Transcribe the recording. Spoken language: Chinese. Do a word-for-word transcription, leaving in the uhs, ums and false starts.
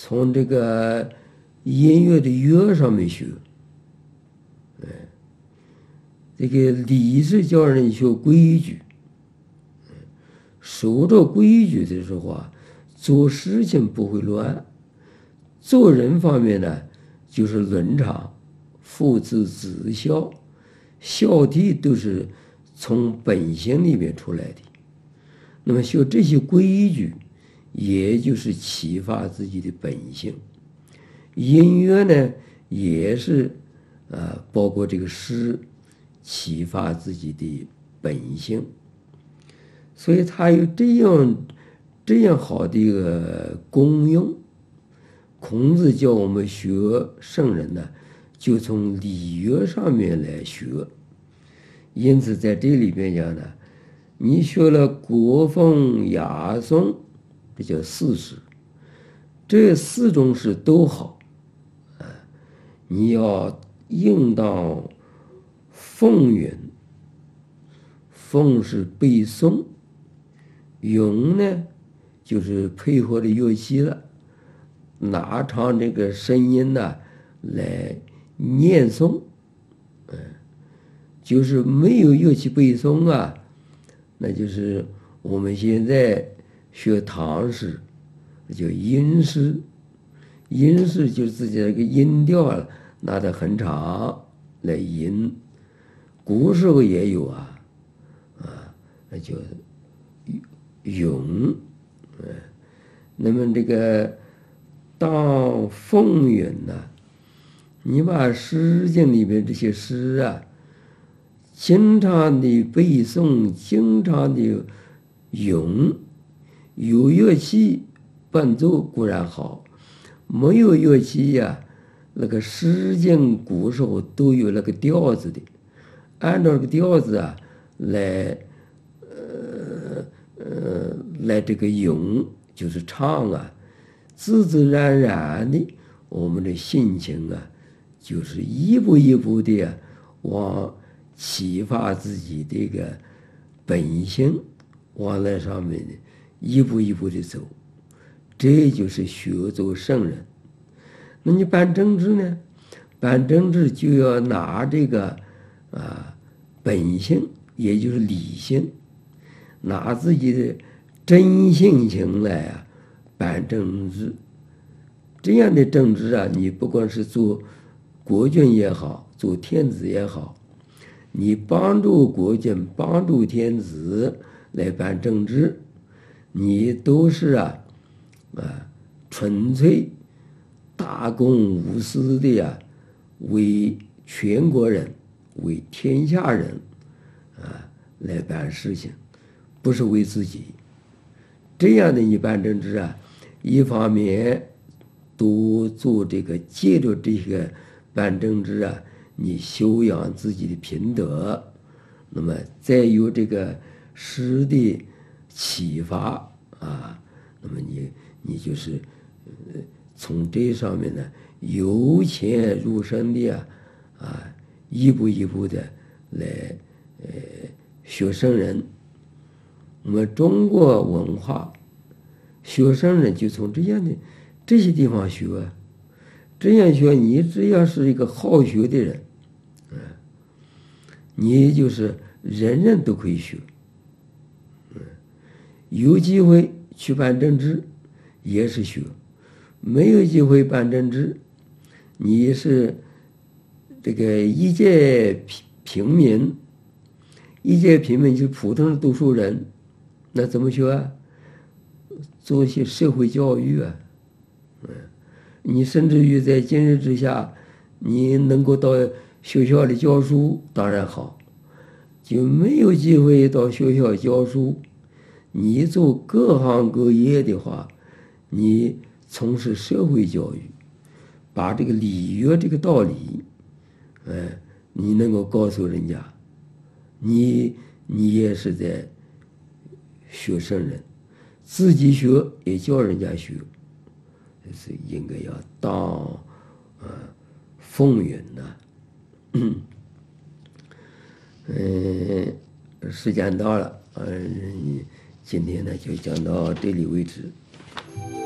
从这个音乐的乐上面学。哎，这个礼是叫人学规矩，守着规矩的时候啊，做事情不会乱。做人方面呢，就是伦常、父慈子孝，孝悌都是从本性里面出来的。那么学这些规矩，也就是启发自己的本性。音乐呢，也是呃，包括这个诗，启发自己的本性。所以它有这样这样好的一个功用。孔子叫我们学圣人呢，就从礼乐上面来学。因此在这里边讲呢，你学了国风雅颂，这叫四诗，这四种诗都好啊。你要应当奉允，奉是背诵，咏呢就是配合的乐器了，拿唱这个声音呢来念诵。嗯，就是没有乐器背诵啊，那就是我们现在学唐诗，叫音诗。音诗就是自己那个音调拿得很长来吟。古时候也有啊，啊，那叫咏。嗯，那么这个当奉允呢，你把《诗经》里面这些诗啊，经常的背诵，经常的咏，有乐器伴奏固然好，没有乐器呀、啊，那个《诗经》古时候都有那个调子的，按照这个调子啊来，呃呃来这个咏，就是唱啊，自自然然的，我们的心情啊，就是一步一步的啊，往启发自己这个本性，往那上面的一步一步的走，这就是学做圣人。那你办政治呢？办政治就要拿这个啊本性，也就是理性，拿自己的真性情来啊办政治。这样的政治啊，你不管是做国君也好，做天子也好，你帮助国君、帮助天子来办政治，你都是啊啊纯粹大公无私的呀、啊，为全国人、为天下人啊来办事情，不是为自己。这样的你办政治啊，一方面都做这个，借着这个办政治啊，你修养自己的品德，那么再有这个诗的启发啊，那么你你就是呃从这上面呢由浅入深的啊啊一步一步的来呃学圣人。我们中国文化学圣人就从这样的这些地方学，这样学，你只要是一个好学的人，嗯，你就是人人都可以学，嗯，有机会去办政治也是学，没有机会办政治，你是这个一介平平民，一介平民就是普通的读书人，那怎么学啊？做一些社会教育啊，嗯，你甚至于在今日之下，你能够到学校里教书，当然好。就没有机会到学校教书，你做各行各业的话，你从事社会教育，把这个礼乐这个道理，嗯，你能够告诉人家，你你也是在学圣人。自己学也叫人家学，是应该要当呃奉允呐。嗯，时间到了，嗯，今天呢就讲到这里为止。